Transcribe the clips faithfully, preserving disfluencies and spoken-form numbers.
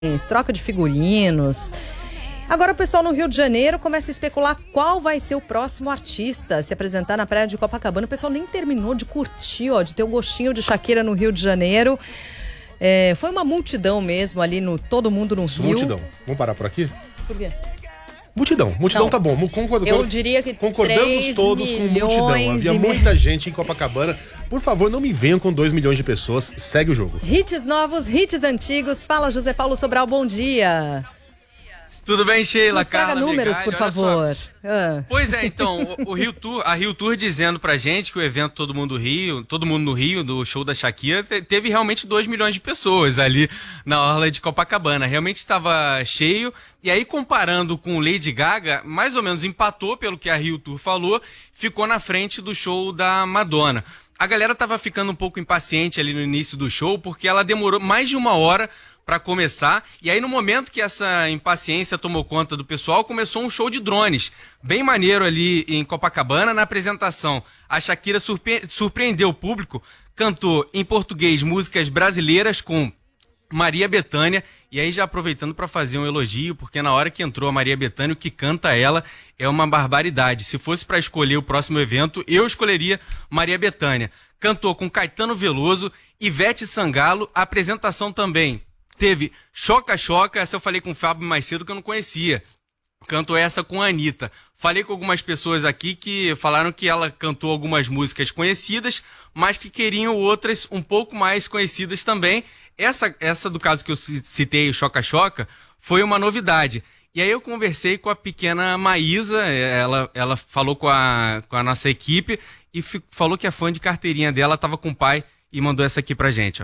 troca de figurinos. Agora o pessoal no Rio de Janeiro começa a especular qual vai ser o próximo artista a se apresentar na praia de Copacabana. O pessoal nem terminou de curtir, ó, de ter o gostinho de Shakira no Rio de Janeiro. É, foi uma multidão mesmo ali no Todo Mundo no Rio. Multidão. Vamos parar por aqui? Por quê? Multidão, multidão Não, tá bom. Concord... Eu diria que concordamos todos com multidão. Havia muita gente em Copacabana. Por favor, não me venham com dois milhões de pessoas. Segue o jogo. Hits novos, hits antigos. Fala, José Paulo Sobral, bom dia. Tudo bem, Sheila? Nos traga Carla, números, Megali, por favor. Ah. Pois é, então, o, o Rio Tour, a Rio Tour dizendo pra gente que o evento Todo Mundo Rio, Todo Mundo no Rio, do show da Shakira, teve realmente dois milhões de pessoas ali na orla de Copacabana. Realmente estava cheio. E aí, comparando com Lady Gaga, mais ou menos empatou pelo que a Rio Tour falou, ficou na frente do show da Madonna. A galera tava ficando um pouco impaciente ali no início do show, porque ela demorou mais de uma hora para começar, e aí no momento que essa impaciência tomou conta do pessoal, começou um show de drones, bem maneiro ali em Copacabana. Na apresentação, a Shakira surpre- surpreendeu o público, cantou em português músicas brasileiras com Maria Bethânia, e aí já aproveitando para fazer um elogio, porque na hora que entrou a Maria Bethânia, o que canta ela é uma barbaridade. Se fosse para escolher o próximo evento, eu escolheria Maria Bethânia. Cantou com Caetano Veloso, Ivete Sangalo, a apresentação também teve Choca Choca, essa eu falei com o Fábio mais cedo que eu não conhecia. Cantou essa com a Anitta. Falei com algumas pessoas aqui que falaram que ela cantou algumas músicas conhecidas, mas que queriam outras um pouco mais conhecidas também. Essa, essa do caso que eu citei, o Choca Choca, foi uma novidade. E aí eu conversei com a pequena Maísa, ela, ela falou com a, com a nossa equipe e f- falou que a fã de carteirinha dela estava com o pai e mandou essa aqui pra gente, ó.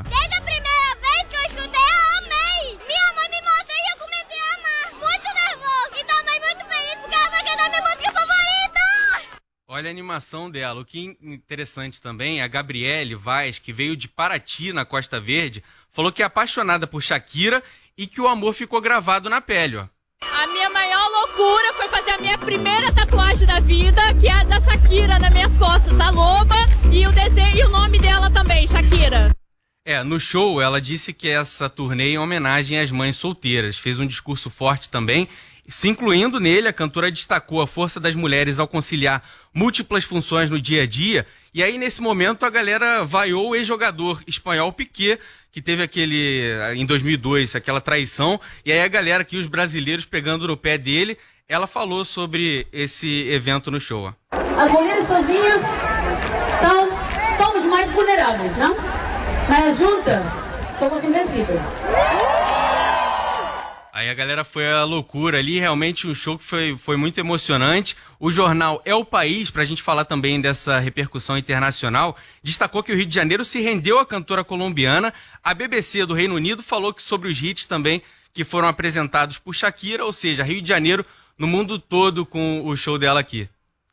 Olha a animação dela. O que é interessante também, a Gabriele Vaz, que veio de Paraty, na Costa Verde, falou que é apaixonada por Shakira e que o amor ficou gravado na pele, ó. A minha maior loucura foi fazer a minha primeira tatuagem da vida, que é a da Shakira nas minhas costas, a loba, e o desenho e o nome dela também, Shakira. É, no show ela disse que essa turnê é em homenagem às mães solteiras. Fez um discurso forte também. Se incluindo nele, a cantora destacou a força das mulheres ao conciliar múltiplas funções no dia a dia. E aí, nesse momento, a galera vaiou o ex-jogador espanhol Piqué, que teve aquele, em dois mil e dois, aquela traição. E aí a galera aqui, os brasileiros pegando no pé dele, ela falou sobre esse evento no show. As mulheres sozinhas são, somos mais vulneráveis, não? Mas juntas, somos invencíveis. Aí a galera foi à loucura ali, realmente um show que foi, foi muito emocionante. O jornal É o País, pra gente falar também dessa repercussão internacional, destacou que o Rio de Janeiro se rendeu à cantora colombiana. A B B C do Reino Unido falou que sobre os hits também que foram apresentados por Shakira, ou seja, Rio de Janeiro no mundo todo com o show dela aqui.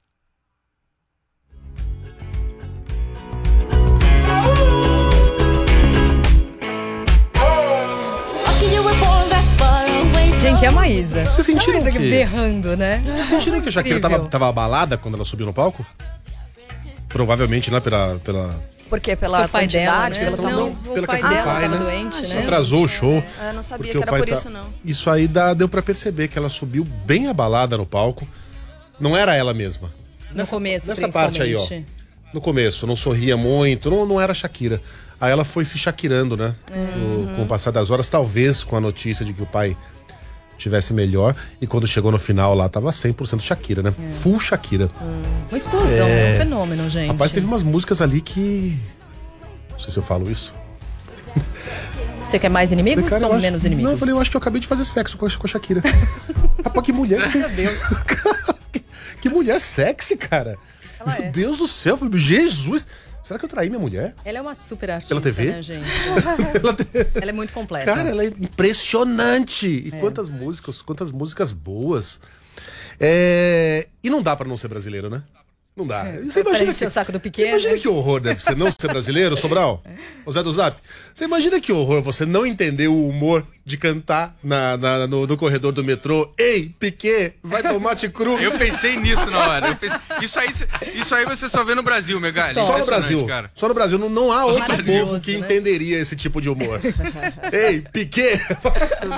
Gente, é a Maísa. Vocês sentiram a Maísa que... berrando, né? Vocês sentiram que a Shakira tava, tava abalada quando ela subiu no palco? Provavelmente, né, pela... pela... Por quê? Pela pai dela, quantidade? né? Pelo Não, tamanho? o pela pai questão do dela pai, tava né? doente, Isso né? atrasou o show. Eu não sabia porque que era o pai por tá... isso, não. Isso aí dá, deu pra perceber que ela subiu bem abalada no palco. Não era ela mesma. No Nessa, começo, nessa parte aí, ó. principalmente. No começo, não sorria muito, não, não era Shakira. Aí ela foi se Shakirando, né? Uhum. No, com o passar das horas, talvez com a notícia de que o pai tivesse melhor. E quando chegou no final lá, tava cem por cento Shakira, né? É. Full Shakira. Hum. Uma explosão, é um fenômeno, gente. Rapaz, teve umas músicas ali que... Não sei se eu falo isso. Você quer mais inimigos Cara, ou acho... menos inimigos? Não, eu falei, eu acho que eu acabei de fazer sexo com a, com a Shakira. Rapaz, que mulher sexy. Meu Deus. que, que mulher sexy, cara. Ela Meu é. Deus do céu, eu falei, Jesus. Será que eu traí minha mulher? Ela é uma super artista, Pela T V? né, gente? Pela T V. Ela é muito completa. Cara, ela é impressionante. E É. quantas músicas, quantas músicas boas. É... E não dá pra não ser brasileiro, né? Não dá. É, Você pra imagina, encher que, o saco do você Piqué, imagina né? que horror deve ser não ser brasileiro, Sobral? O Zé do Zap? Você imagina que horror você não entender o humor de cantar na, na- no, no corredor do metrô? Ei, Piqué, vai tomate cru. Eu pensei nisso na hora. Eu pensei... isso, aí, isso aí você só vê no Brasil, Megali. Só. Só no Impressionante, Brasil. cara. Só no Brasil. Não, não há outro Maravilhoso, povo que né? entenderia esse tipo de humor. Ei, Piqué.